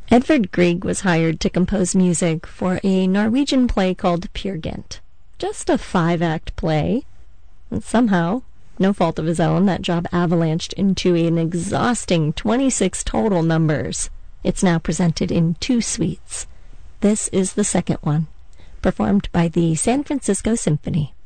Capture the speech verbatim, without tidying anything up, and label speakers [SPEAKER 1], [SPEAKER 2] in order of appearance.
[SPEAKER 1] Edvard Grieg was hired to compose music for a Norwegian play called Peer Gynt. Just a five-act play. And somehow, no fault of his own, that job avalanched into an exhausting twenty-six total numbers. It's now presented in two suites. This is the second one, performed by the San Francisco Symphony.